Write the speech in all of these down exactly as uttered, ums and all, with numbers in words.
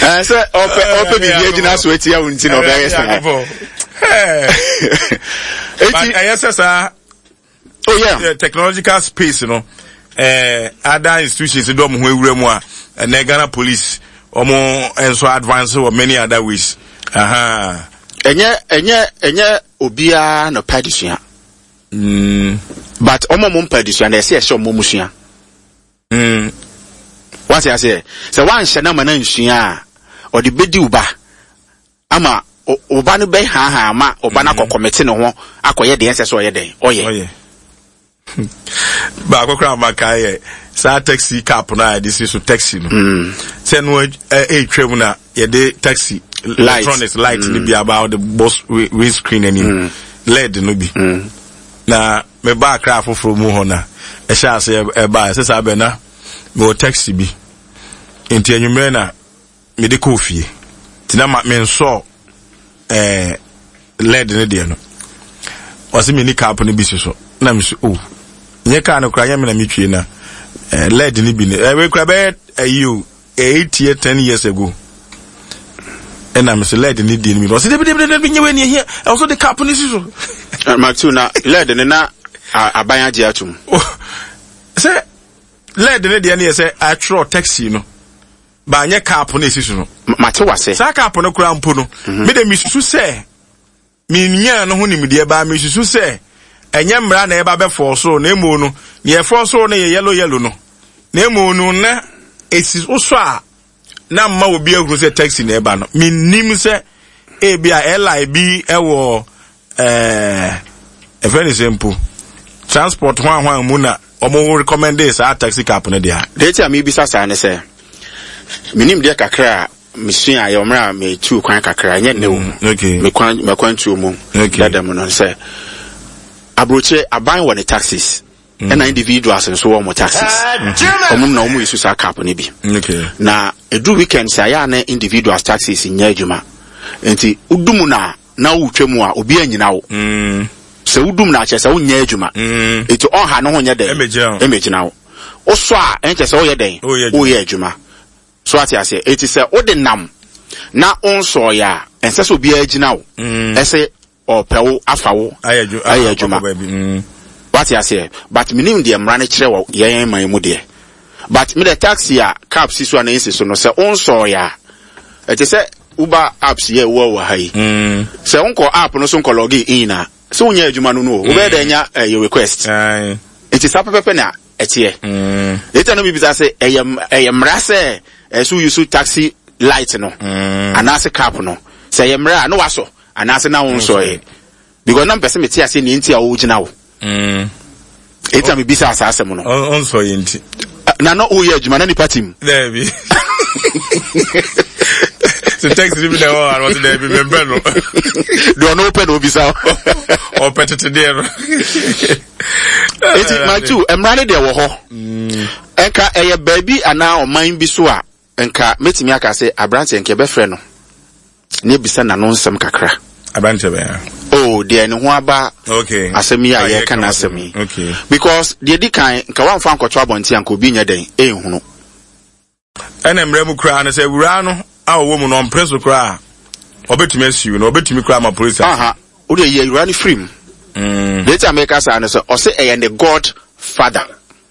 I said, open, open the engine so it's here until no very yes, sir. Oh, yeah. The technological space, you know, uh, other institutions, don't know and the Ghana police, or more, and so advanced or many other ways. Aha. And yet, and yet, and yet, Obia no padishia. Mm. But Omo Mum padishia, they say, show Mumushia. Mm. What I say? So one Shanama Shia, or the Beduba. Ama, Obanu Bay ha ha ma, Obanako committing on Akoya the answer or your day. Oh, yeah. Bako kra makaye sa taxi cap na this is taxi no mm sen wo e twem na ye de taxi electronics light ni bi about the bus windscreen ani L E D no bi na me ba kra foforo mu ho na e sha se e ba se sa be na me taxi bi enti anwumre na me de kofie tina ma me nso eh L E D ne de no o se me ni cap no bi so na me so oh nye ka no kra yame na mitwe na eh L E D ni bi ne we kra be ayu eight years ten years ago and I'm so L E D ni di ni bi so de de de nyewe ni here also the cap ni so ma tu na L E D ne na abanya je atum say L E D ne de na say atro taxi no ba nye cap na esi so no ma te wase sa cap no kra mpo no me de mi susu say mi nya no ho ni mi de ba mi susu say enye mra na eba be for so na emu no ye for so na ye yellow yellow no na emu no na esi so a na mma obi ehuru se taxi na eba no minim se e bia L I B ewo eh e very simple transport hwan hwan mu na omo recommend this a taxi cap no dia de tia mi bisa sa ne se minim de kakra mission ayo mra me tu kwan kakra nye ne wo okay me kwan me kwan tu mu dada mu no se abroche aban won the taxis mm. and individuals and so on taxis omum na omu isu sa cap ni bi okay na edu weekend say ya na individuals taxis nya adwuma enti udumu na na wutwemu a obi anyina wo mm se udum na che se wo nya adwuma mm enti on ha no ho nya den emegina wo oso a enche se wo ye den wo ye adwuma so ati ase enti se wo de nam na onso ya ense se obi agina wo ese or pewo afawo ayaju ayajuma mm what you say but minim de mra ne kire wo yen man mu de but me the taxi a cab siso na yin so no se onso ya e te se Uber apps ye wo wo hai mm se onko app no so onko log in na se onya adwuma no no wo be da nya your request ai it is up pepe na etie mm eta no bibisa se eyem eyem mra se so use taxi light no anase cab no se eyem mra no waso anase na won so e because na person meti ase ni nti a wo gina wo mm eta me bisa asa asem no on so yenti na no o ye adwuma na ni party m there be so text me the one what there be member no do no open o bisa o petete there eti my two emra ne de wo ho mm enka eye baby ana o man bi so a enka metimi aka se abrante enke be frɛ no ne bisa na no nsem kakra abrante be oh de ne ho aba okay asemi a ye kana asemi okay because de di kan nka wan fa nkɔto abonti anka obi nya den ehunu ene mra mu kra na se wura no a wo mu no mpreso kra obetumi asiu no obetumi kra ma police aha o de ye wura ni free mm later make us an so o say e the God Father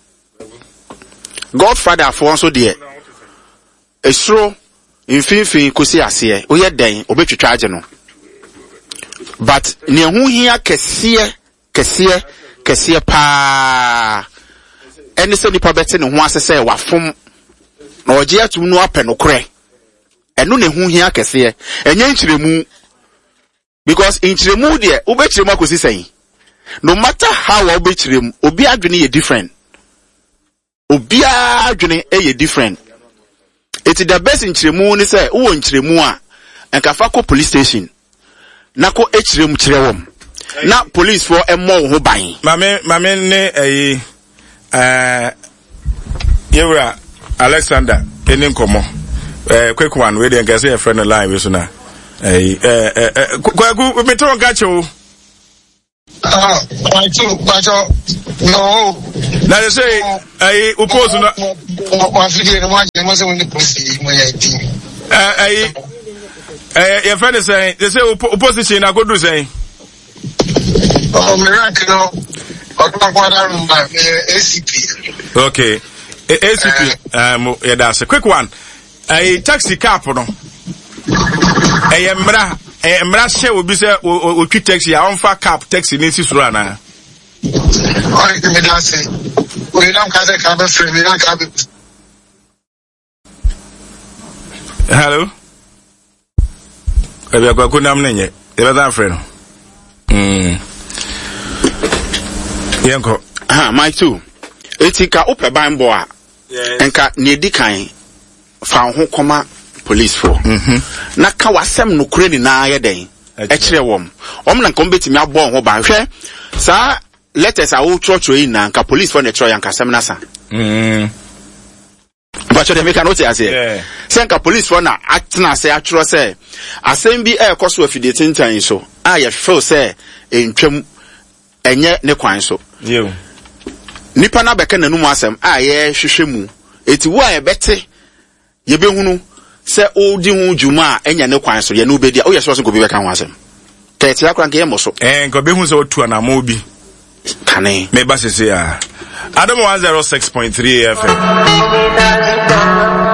God Father for so de esro infinfin kosi ase o ye den obetwitwa age no but ne hu hia kese kese kese pa ene se nipa bete ne ho asese wafom na oje atum no apɛ no korɛ eno ne hu hia kese enye nkyiremu because nkyiremu de obetwiremu akosi sɛn no matter how obetwiremu obi adwene ye different obi adwene e ye different it is the best nkyiremu ni say wo nkyiremu a enkafa ko police station na ko echirem kire wom na police for emo ho ban mame mame ne eh eh yewra Alexander eni nkomo eh quick one we dey get say a friend line we so na eh eh kwaku me to ga chewo ah kwachu kwachu no na they say eh opose no wa figure no wa mo se woni police mo ya ti eh eh your friend is saying they say opposition na go do saying oh me rank no Okwara rumba A C P. Okay. A C P um yeah that's a quick one. A taxi cab no. Eh mra eh mra she obi say o twi taxi a on fa cab taxi ni sisuro ana. Oh me da say. We don't ka say ka be free me na ka be. Hello. Ebi akwa kunam nenye. Ebe da friend. Mm. Yenko. Ha, my two. Etika ope bambo a. Enka ne di kan fa ho koma police for. Mhm. Na ka wasem no kure ni na ye den. E kire wom. Om na nkom betimi abo ho ba hwe. Sa letters a wo trocho yi na nka police for na tro yanka sem na sa. Mhm. But you make a note as here. Senka police for na atna say atro say asem bi e koso afidie tan so. Ah ye feel say entwam enye ne kwan so. Yo. Nipa na beka nanu mu asem a ye hwehwe mu. Eti wo a ye bete ye behunu se odi hu djuma enya ne kwan so ye no bedi. O ye so so go be beka ho asem. Tete akran ke ye mo so. Eh nko behunu se otu na mo bi. Kane. Me ba sese ya. Adam one oh six point three F M.